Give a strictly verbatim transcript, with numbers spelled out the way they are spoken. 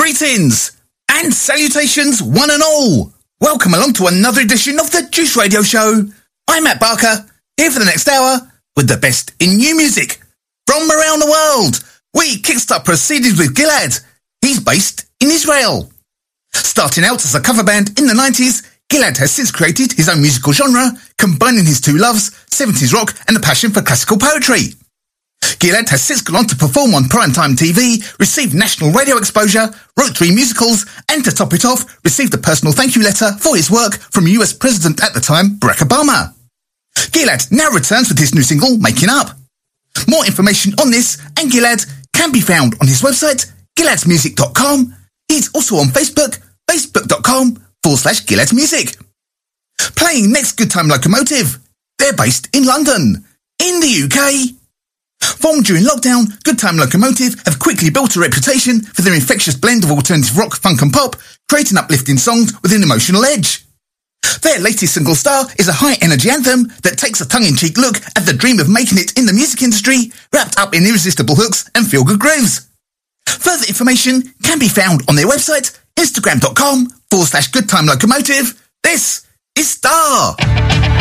Greetings and salutations one and all. Welcome along to another edition of the Juice Radio Show. I'm Matt Barker, here for the next hour with the best in new music from around the world. We kickstart proceedings with Gilad. He's based in Israel. Starting out as a cover band in the nineties, Gilad has since created his own musical genre, combining his two loves, seventies rock and a passion for classical poetry. Gilad has since gone on to perform on primetime T V, received national radio exposure, wrote three musicals, and to top it off, received a personal thank you letter for his work from U S President at the time, Barack Obama. Gilad now returns with his new single, Making Up. More information on this and Gilad can be found on his website, gilads music dot com. He's also on Facebook, facebook.com forward slash Gilad Music. Playing next Good Time Locomotive. They're based in London, in the U K. Formed during lockdown, Good Time Locomotive have quickly built a reputation for their infectious blend of alternative rock, funk and pop, creating uplifting songs with an emotional edge. Their latest single, Star, is a high-energy anthem that takes a tongue-in-cheek look at the dream of making it in the music industry, wrapped up in irresistible hooks and feel-good grooves. Further information can be found on their website, instagram.com forward slash Good Time Locomotive. This is Star.